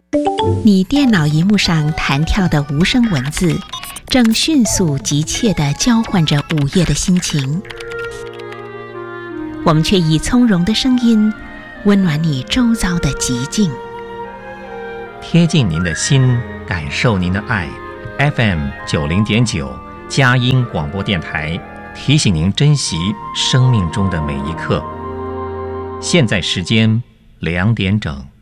你电脑荧幕上弹跳的无声文字，正迅速急切地交换着午夜的心情。我们却以从容的声音，温暖你周遭的寂静。 贴近您的心，感受您的爱。FM 90.9佳音广播电台提醒您珍惜生命中的每一刻。现在时间2点整。